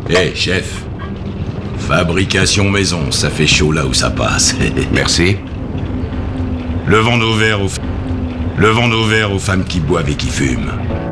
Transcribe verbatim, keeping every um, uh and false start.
Eh, chef. Fabrication maison, ça fait chaud là où ça passe. Merci. Levons nos verres aux... Levons nos verres aux femmes qui boivent et qui fument.